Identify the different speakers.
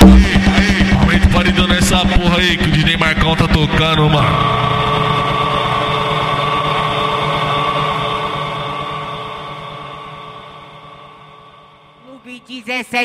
Speaker 1: Aumenta o paredão nessa porra aí que o DJ Marcão tá tocando, mano.
Speaker 2: Clube 17